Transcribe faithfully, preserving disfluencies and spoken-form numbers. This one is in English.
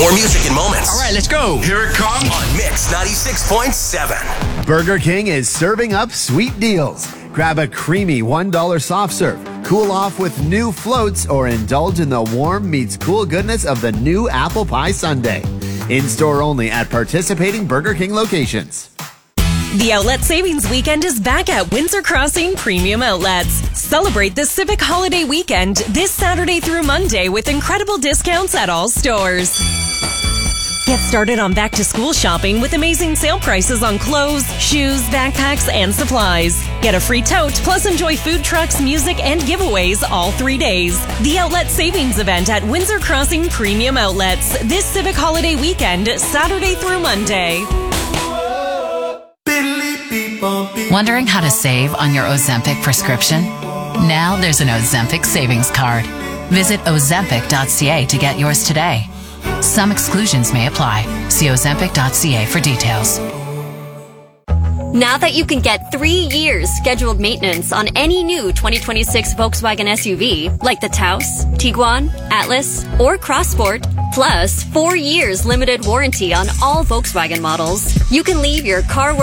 More music and moments. All right, let's go. Here it comes on Mix ninety-six point seven. Burger King is serving up sweet deals. Grab a creamy one dollar soft serve, cool off with new floats, or indulge in the warm meets cool goodness of the new apple pie sundae. In-store only at participating Burger King locations. The Outlet Savings Weekend is back at Windsor Crossing Premium Outlets. Celebrate the Civic Holiday Weekend this Saturday through Monday with incredible discounts at all stores. Get started on back-to-school shopping with amazing sale prices on clothes, shoes, backpacks, and supplies. Get a free tote, plus enjoy food trucks, music, and giveaways all three days. The Outlet Savings Event at Windsor Crossing Premium Outlets this Civic Holiday Weekend, Saturday through Monday. Wondering how to save on your Ozempic prescription? Now there's an Ozempic savings card. Visit ozempic dot c a to get yours today. Some exclusions may apply. See ozempic dot c a for details. Now that you can get three years scheduled maintenance on any new twenty twenty-six Volkswagen S U V, like the Taos, Tiguan, Atlas, or Crossport, plus four years limited warranty on all Volkswagen models, you can leave your car